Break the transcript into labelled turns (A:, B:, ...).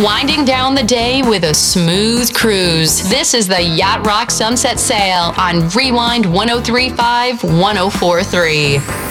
A: winding down the day with a smooth cruise. This is the Yacht Rock Sunset Sail on Rewind 103.5 1043.